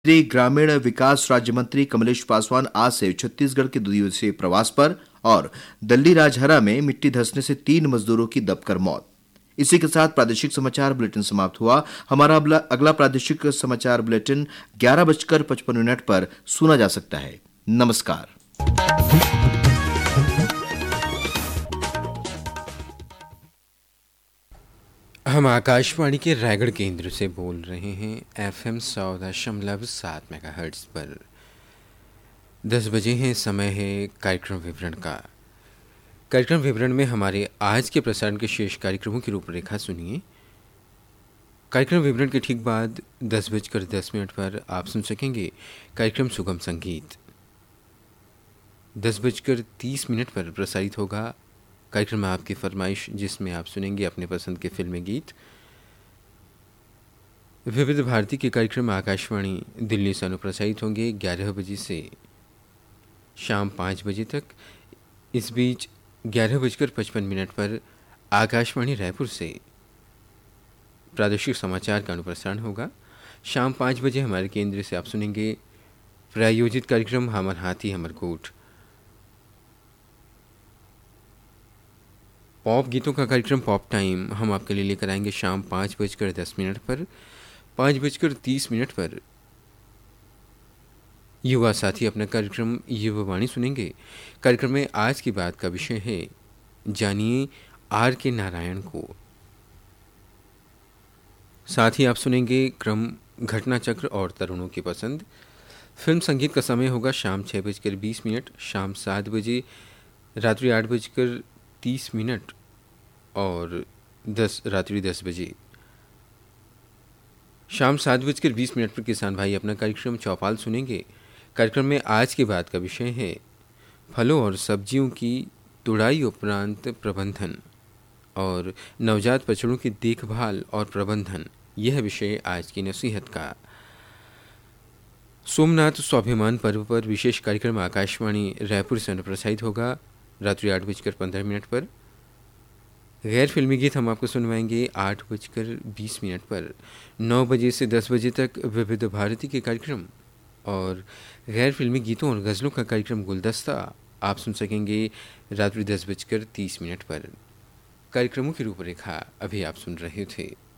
केंद्रीय ग्रामीण विकास राज्य मंत्री कमलेश पासवान आज से छत्तीसगढ़ के 2 दिवसीय प्रवास पर और दल्ली राजहरा में मिट्टी धंसने से 3 मजदूरों की दबकर मौत। इसी के साथ प्रादेशिक समाचार बुलेटिन समाप्त हुआ। हमारा अगला प्रादेशिक समाचार बुलेटिन 11:55 पर सुना जा सकता है। नमस्कार। हम आकाशवाणी के रायगढ़ केंद्र से बोल रहे हैं FM 100.7 मेगाहर्ट्ज पर। 10 बजे हैं, समय है कार्यक्रम विवरण का। कार्यक्रम विवरण में हमारे आज के प्रसारण के शेष कार्यक्रमों की रूपरेखा सुनिए। कार्यक्रम विवरण के ठीक बाद 10:10 पर आप सुन सकेंगे कार्यक्रम सुगम संगीत। 10:30 पर प्रसारित होगा कार्यक्रम में आपकी फरमाइश, जिसमें आप सुनेंगे अपने पसंद के फिल्मी गीत। विविध भारती के कार्यक्रम आकाशवाणी दिल्ली से अनुप्रसारित होंगे 11 बजे से शाम 5 बजे तक। इस बीच 11:55 पर आकाशवाणी रायपुर से प्रादेशिक समाचार का अनुप्रसारण होगा। शाम 5 बजे हमारे केंद्र से आप सुनेंगे प्रायोजित कार्यक्रम हमर हाथी हमर गोठ। पॉप गीतों का कार्यक्रम पॉप टाइम हम आपके लिए लेकर आएंगे शाम 5:10 पर। 5:30 पर युवा साथी अपना कार्यक्रम युवा वाणी सुनेंगे। कार्यक्रम में आज की बात का विषय है, जानिए R.K. नारायण को। साथ ही आप सुनेंगे क्रम घटना चक्र और तरुणों की पसंद। फिल्म संगीत का समय होगा शाम 6:20, शाम 7 बजे, रात्रि 8:30 और रात्रि 10 बजे। शाम 7:20 पर किसान भाई अपना कार्यक्रम चौपाल सुनेंगे। कार्यक्रम में आज के बाद का विषय है, फलों और सब्जियों की तुड़ाई उपरांत प्रबंधन और नवजात बछड़ों की देखभाल और प्रबंधन, यह विषय आज की नसीहत का। सोमनाथ स्वाभिमान पर्व पर विशेष कार्यक्रम आकाशवाणी रायपुर से अनुप्रसारित होगा रात्रि 8:15 पर। गैर फिल्मी गीत हम आपको सुनवाएंगे 8:20 पर। 9 बजे से 10 बजे तक विविध भारती के कार्यक्रम और गैर फिल्मी गीतों और गज़लों का कार्यक्रम गुलदस्ता आप सुन सकेंगे रात्रि 10:30 पर। कार्यक्रमों की रूपरेखा अभी आप सुन रहे थे।